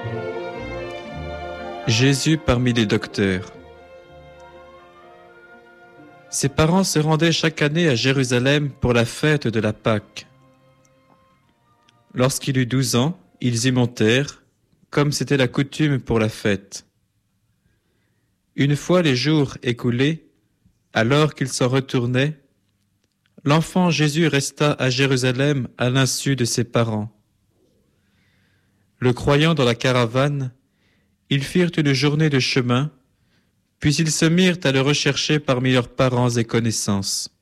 Jésus parmi les docteurs. Ses parents se rendaient chaque année à Jérusalem pour la fête de la Pâque. Lorsqu'il eut 12 ans, ils y montèrent, comme c'était la coutume pour la fête. Une fois les jours écoulés, alors qu'ils s'en retournaient, l'enfant Jésus resta à Jérusalem à l'insu de ses parents. Le croyant dans la caravane, ils firent une journée de chemin, puis ils se mirent à le rechercher parmi leurs parents et connaissances.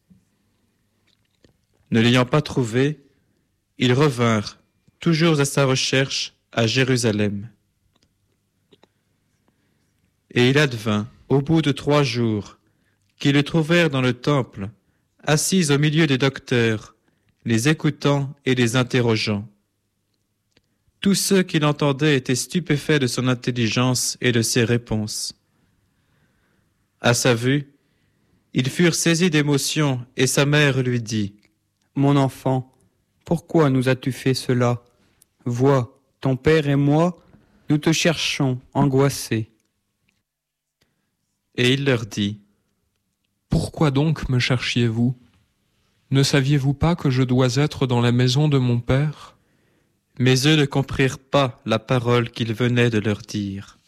Ne l'ayant pas trouvé, ils revinrent, toujours à sa recherche, à Jérusalem. Et il advint, au bout de 3 jours, qu'ils le trouvèrent dans le temple, assis au milieu des docteurs, les écoutant et les interrogeant. Tous ceux qui l'entendaient étaient stupéfaits de son intelligence et de ses réponses. À sa vue, ils furent saisis d'émotion et sa mère lui dit : « Mon enfant, pourquoi nous as-tu fait cela ? Vois, ton père et moi, nous te cherchons, angoissés. » Et il leur dit : « Pourquoi donc me cherchiez-vous ? Ne saviez-vous pas que je dois être dans la maison de mon père ? » Mais eux ne comprirent pas la parole qu'il venait de leur dire.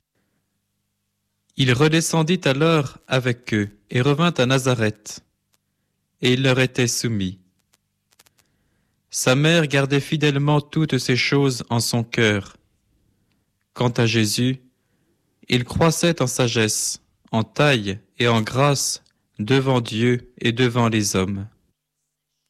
Il redescendit alors avec eux et revint à Nazareth, et il leur était soumis. Sa mère gardait fidèlement toutes ces choses en son cœur. Quant à Jésus, il croissait en sagesse, en taille et en grâce devant Dieu et devant les hommes.